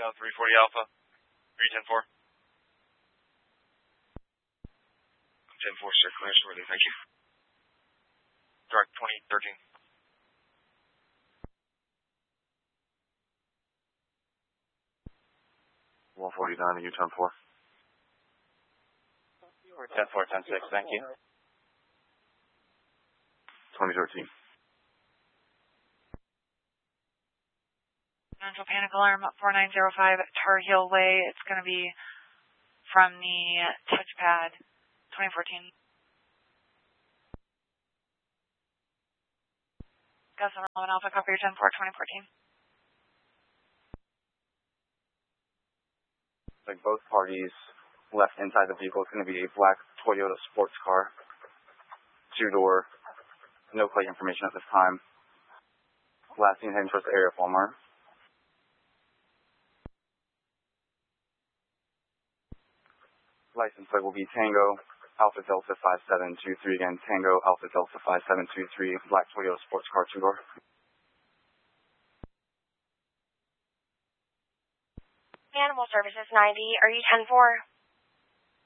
Scout 340 Alpha, 310-4. 10-4, sir, clear shortly, thank you. Direct 2013. 149 to U-turn 4. 10-4, 10-6, thank you. 2013. Central Panic Alarm 4905 Tar Heel Way. It's going to be from the touchpad 2014. Gus 11 Alpha, copy your 10-4, 2014. Like both parties left inside the vehicle. It's going to be a black Toyota sports car. 2-door. No plate information at this time. Last seen heading towards the area of Walmart. License plate will be Tango Alpha Delta 5723. Again, Tango Alpha Delta 5723. Black Toyota sports car 2-door. Animal Services 90. Are you 10-4?